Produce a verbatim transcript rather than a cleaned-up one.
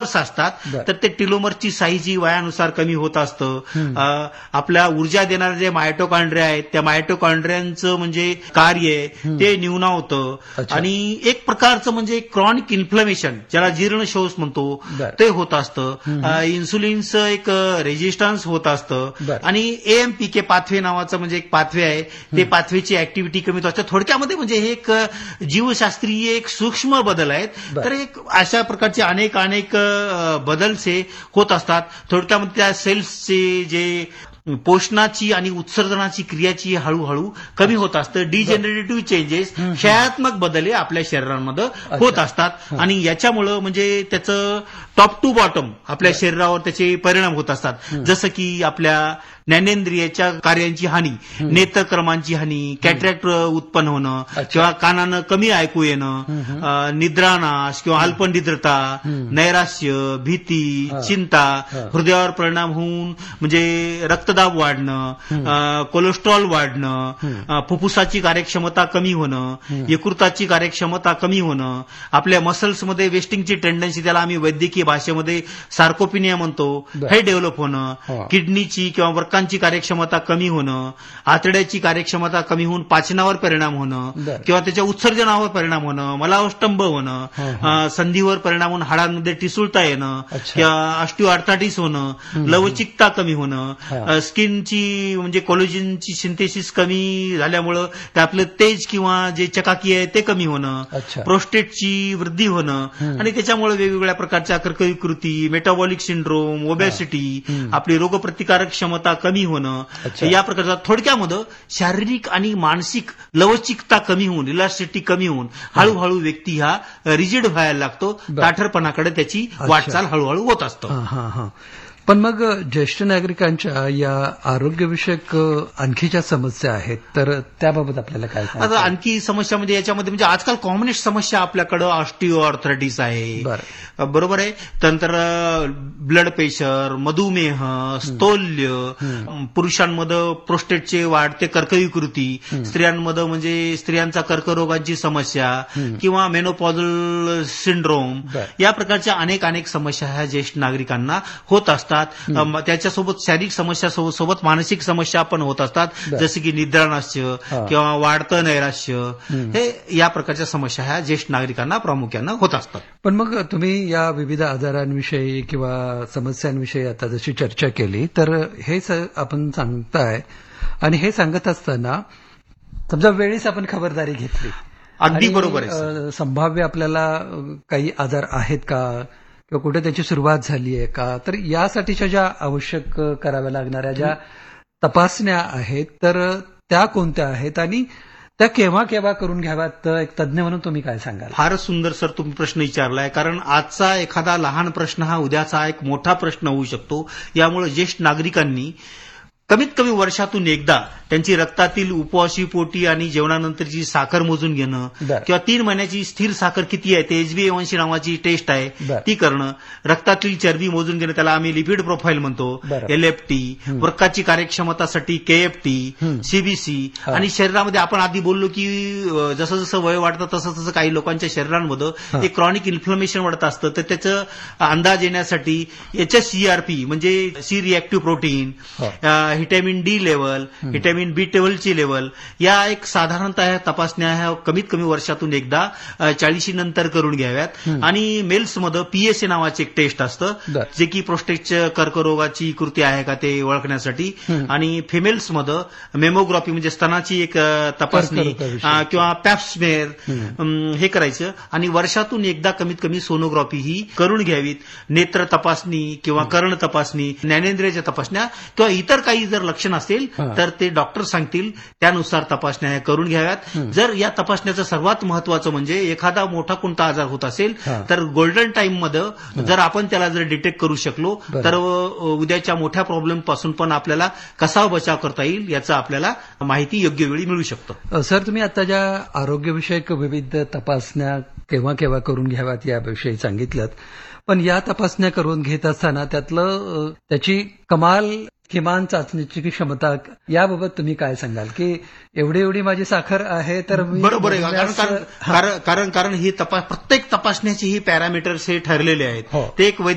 टिलोमर्स असतात, बरं. तर ते टिलोमरची साईज ही वयानुसार कमी होत असतं. अ, आपल्या ऊर्जा देणारे जे मायटोकॉन्ड्रिया आहेत त्या मायटोकॉन्ड्रियांचं म्हणजे कार्य आहे ते न्यूनावतं. अच्छा. आणि एक प्रकारचं म्हणजे क्रॉनिक इन्फ्लमेशन ज्याला जीर्णशोष म्हणतो बरं. ते होत असतं. अ, इन्सुलिनचं एक रेजिस्टन्स होत असतं. बरं. आणि एएमपीके पाथवे नावाचं म्हणजे एक पाथवे आहे, ते पाथवेची ऍक्टिव्हिटी कमी होत असते. थोडक्यामध्ये म्हणजे हे एक जीवशास्त्रीय एक सूक्ष्म बदल आहेत. बरं. तर एक अशा प्रकारचे अनेक अनेक अ, बदलसे होत असतात. थोडक्यामध्ये त्या सेल्सचे जे पोषणाची आणि उत्सर्जनाची क्रियाची हळूहळू कमी होत असतं. डिजेनरेटिव्ह चेंजेस, क्षयात्मक बदल हे आपल्या शरीरामध्ये होत असतात. आणि याच्यामुळं म्हणजे त्याचं टॉप टू बॉटम आपल्या शरीरावर त्याचे परिणाम होत असतात. जसं की आपल्या ज्ञानेंद्रियाच्या कार्यांची हानी, नेत्रक्रमांची हानी, कॅटरॅक्ट उत्पन्न होणं किंवा कानानं कमी ऐकू येणं, अ, निद्रानाश किंवा अल्पनिद्रता, नैराश्य, भीती, चिंता, हृदयावर परिणाम होऊन म्हणजे रक्तदाब वाढणं, अ, कोलेस्ट्रॉल वाढणं, अ, फुफ्फुसाची कार्यक्षमता कमी होणं, यकृताची कार्यक्षमता कमी होणं, आपल्या मसल्समध्ये वेस्टिंगची टेंडन्सी, त्याला आम्ही वैद्यकीय भाषेमध्ये सार्कोपिनिया म्हणतो, हे डेव्हलप होणं, किडनीची किंवा वर्कांची कार्यक्षमता कमी होणं, आतड्याची कार्यक्षमता कमी होऊन पाचनावर परिणाम होणं किंवा त्याच्या उत्सर्जनावर परिणाम होणं, मलावष्टंभ होणं, अ, संधीवर परिणाम होऊन हाडांमध्ये टिसूळता येणं किंवा ऑस्टिओआर्थरायटिस होणं, लवचिकता कमी होणं, अ, स्किनची म्हणजे कोलेजनची सिंथेसिस कमी झाल्यामुळं ते आपलं तेज किंवा जे चकाकी आहे ते कमी होणं, प्रोस्टेटची वृद्धी होणं आणि त्याच्यामुळे वेगवेगळ्या प्रकारच्या कर्कविकृती, मेटाबॉलिक सिंड्रोम, ओबेसिटी, आपली रोगप्रतिकारक क्षमता कमी होणं, या प्रकारचा थोडक्यामध्ये शारीरिक आणि मानसिक लवचिकता कमी होऊन, इलास्टिसिटी कमी होऊन हळूहळू व्यक्ती हा रिजिड व्हायला लागतो. ताठरपणाकडे त्याची वाटचाल हळूहळू होत असतं. पण मग ज्येष्ठ नागरिकांच्या या आरोग्यविषयक आणखीच्या समस्या आहेत, तर त्याबाबत आपल्याला काय सांगायचं? आता आणखी समस्या म्हणजे याच्यामध्ये म्हणजे आजकाल कॉमनेस्ट समस्या आपल्याकडे ऑस्टिओआर्थरायटिस आहे, बरोबर आहे. त्यानंतर ब्लड प्रेशर, मधुमेह, स्थौल्य, पुरुषांमध्ये प्रोस्टेटचे वाढते कर्कविकृती, स्त्रियांमध्ये म्हणजे स्त्रियांचा कर्करोगाची समस्या किंवा मेनोपॉझल सिंड्रोम, या प्रकारच्या अनेक अनेक समस्या ह्या ज्येष्ठ नागरिकांना होत असतात. त्याच्यासोबत शारीरिक समस्या सोबत मानसिक समस्या पण होत असतात, जसे की निद्रानाश्य किंवा वाढतं नैराश्य, हे या प्रकारच्या समस्या ह्या ज्येष्ठ नागरिकांना प्रामुख्यानं होत असतात. पण मग तुम्ही या विविध आजारांविषयी किंवा समस्यांविषयी आता जशी चर्चा केली, तर हे आपण सांगताय आणि हे सांगत असताना समजा वेळीच आपण खबरदारी घेतली, अगदी बरोबर आहे, संभाव्य आपल्याला काही आजार आहेत का किंवा कुठे त्याची सुरुवात झाली आहे का, तर यासाठीच्या ज्या आवश्यक कराव्या लागणाऱ्या ज्या तपासण्या आहेत तर त्या कोणत्या आहेत आणि त्या केव्हा केव्हा करून घ्याव्यात, एक तज्ज्ञ म्हणून तुम्ही काय सांगाल? फारच सुंदर सर तुम्ही प्रश्न विचारलाय, कारण आजचा एखादा लहान प्रश्न हा उद्याचा एक मोठा प्रश्न होऊ शकतो. यामुळे ज्येष्ठ नागरिकांनी कमीत कमी वर्षातून एकदा त्यांची रक्तातील उपवासी पोटी आणि जेवणानंतरची साखर मोजून घेणं किंवा तीन महिन्याची स्थिर साखर किती आहे ते एचबीएवनसी नावाची टेस्ट आहे ती करणं, रक्तातील चरबी मोजून घेणं, त्याला आम्ही लिपिड प्रोफाईल म्हणतो, एलएफटी, वृक्काची कार्यक्षमतासाठी केएफटी, सीबीसी, आणि शरीरामध्ये आपण आधी बोललो की जसं जसं वय वाढतं तसं तसं काही लोकांच्या शरीरांमध्ये एक क्रॉनिक इन्फ्लमेशन वाढत असतं, तर त्याचं अंदाज येण्यासाठी एचएससीआरपी म्हणजे C reactive protein, vitamin D level, vitamin बी ट्वेल्वची लेवल, या एक साधारणतः तपासण्या ह्या कमीत कमी वर्षातून एकदा चाळीशी नंतर करून घ्याव्यात. आणि मेल्समध्ये पीएसए नावाचे एक टेस्ट असतं जे की प्रोस्टेटच्या कर्करोगाची कृती आहे का ते ओळखण्यासाठी, आणि फिमेल्समध्ये मेमोग्राफी म्हणजे स्तनाची एक तपासणी किंवा पॅप्समेअर हे करायचं, आणि वर्षातून एकदा कमीत कमी सोनोग्राफी ही करून घ्यावीत. नेत्र तपासणी किंवा कर्ण तपासणी, ज्ञानेंद्रियाच्या तपासण्या किंवा इतर काही जर लक्षण असेल तर ते डॉक्टर सांगतील त्यानुसार तपासण्या करून घ्याव्यात. जर या तपासण्याचं सर्वात महत्वाचं म्हणजे एखादा मोठा कोणता आजार होत असेल तर गोल्डन टाइम मध्ये जर आपण त्याला जर डिटेक्ट करू शकलो तर उद्याच्या मोठ्या प्रॉब्लेम पासून पण आपल्याला कसा बचाव करता येईल याचा आपल्याला माहिती योग्य वेळी मिळू शकतं. सर, तुम्ही आता ज्या आरोग्यविषयक विविध तपासण्या केव्हा केव्हा करून घ्याव्यात याविषयी सांगितलं, पण या तपासण्या करून घेत असताना त्यातलं त्याची कमाल किमान चाचणीची क्षमता याबाबत तुम्ही काय सांगाल की एवढी एवढी माझी साखर आहे तर बरोबर आहे, कारण कारण कारण कारण ही तपास प्रत्येक तपासण्याची ही पॅरामीटर्स हे ठरलेले आहेत. ते एक